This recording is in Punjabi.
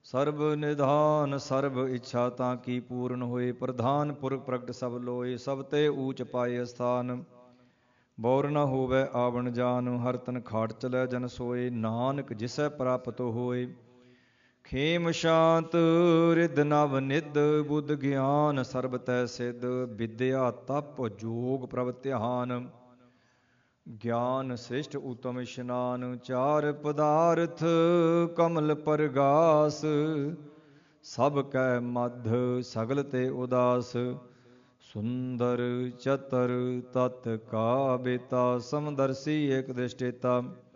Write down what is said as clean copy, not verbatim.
ਸਰਬ ਨਿਧਾਨ ਸਰਬ ਇੱਛਾ ਤਾਂ ਕੀ ਪੂਰਨ ਹੋਏ। ਪ੍ਰਧਾਨ ਪੁਰਖ ਪ੍ਰਗਟ ਸਭ ਲੋਏ, ਸਭ ਤੇ ਊਚ ਪਾਏ ਅਸਥਾਨ। ਬੌਰ ਨ ਹੋਵੈ ਆਵਣ ਜਾਨ, ਹਰ ਤਨ ਖਾਟ ਚਲੈ ਜਨ ਸੋਏ। ਨਾਨਕ ਜਿਸੈ ਪ੍ਰਾਪਤ ਹੋਏ। ਖੇਮ ਸ਼ਾਂਤ ਰਿਦ ਨਵ ਨਿਧ, ਬੁੱਧ ਗਿਆਨ ਸਰਬ ਤੈ ਸਿਧ। ਵਿਦਿਆ ਤਪ ਜੋਗ ਪ੍ਰਭ ਧਿਆਨ, ਗਿਆਨ ਸ੍ਰਿਸ਼ਟ ਉਤਮ ਇਸ਼ਨਾਨ। ਚਾਰ ਪਦਾਰਥ ਕਮਲ ਪਰਗਾਸ, ਸਭ ਕੈ ਮਧ ਸਗਲ ਤੇ ਉਦਾਸ। ਸੁੰਦਰ ਚਤਰ ਤਤ ਕਾ ਬੇਤਾ, ਸਮਦਰਸੀ ਏਕ ਦ੍ਰਿਸ਼ਟੇਤਾ।